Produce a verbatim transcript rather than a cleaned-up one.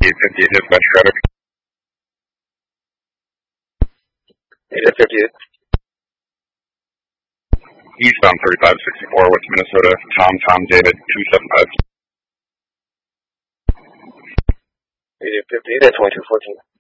eighty-eight fifty-eight, dispatch traffic. eighty-eight fifty-eight. Eastbound thirty-five sixty-four, West Minnesota, Tom, Tom, David, two seven five. eighty-eight fifty-eight at twenty-two fourteen.